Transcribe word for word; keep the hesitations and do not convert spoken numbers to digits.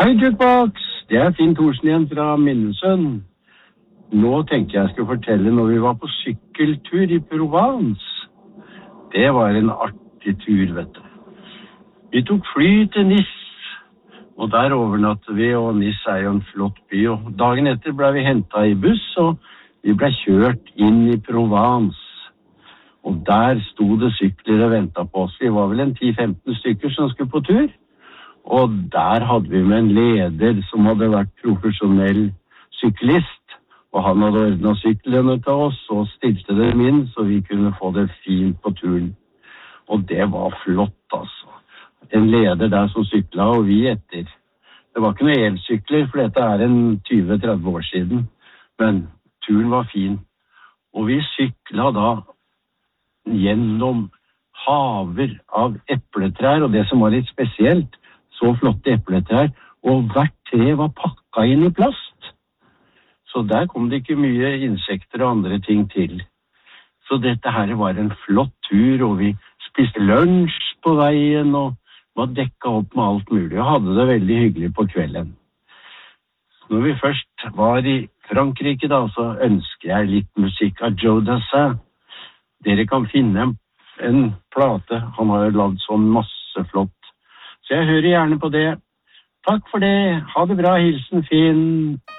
Hei, Jukebox! Det er Finn Thorsen igjen fra Minnesund. Nå tenkte jeg skulle fortelle når vi var på sykkeltur i Provence. Det var en artig tur, vet du. Vi tok fly til Nice, og der overnattet vi, og Nice er jo en flott by. Og dagen etter ble vi hentet i buss, og vi ble kjørt inn i Provence. Og der stod det sykler og ventet på oss. Vi var vel en ti til femten stykker som skulle på tur. Og der hadde vi med en leder som hadde vært profesjonell syklist, og han hadde ordnet syklene til oss og stilte dem inn så vi kunne få det fint på turen. Og det var flott, altså. En leder der som syklet, og vi etter. Det var ikke noe elsykler, for dette er en tyve til tretti år siden, men turen var fin. Og vi syklet da gjennom haver av epletrær, og det som var litt spesielt, så flotte epletrær, og hvert tre var pakket inn i plast. Så der kom det ikke mye insekter og andre ting til. Så dette her var en flott tur, og vi spiste lunsj på veien, og var dekket opp med alt mulig, og hadde det veldig hyggelig på kvelden. Når vi først var i Frankrike da, så ønsker jeg litt musikk av Joe Dassin. Dere kan finne en, en plate, han har jo laget sånn masse flott. Så jeg hører gjerne på det. Takk for det. Ha det bra. Hilsen Finn.